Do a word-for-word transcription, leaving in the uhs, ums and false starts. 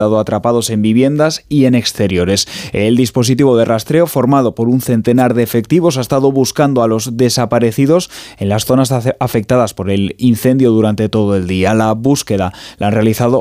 atrapados en viviendas y en exteriores. El dispositivo de rastreo, formado por un centenar de efectivos, ha estado buscando a los desaparecidos en las zonas afectadas por el incendio durante todo el día. La búsqueda la han realizado